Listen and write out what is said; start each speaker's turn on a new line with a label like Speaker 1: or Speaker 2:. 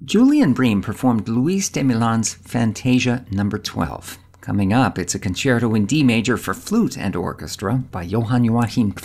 Speaker 1: Julian Bream performed Luis de Milan's Fantasia No. 12. Coming up, it's a concerto in D major for flute and orchestra by Johann Joachim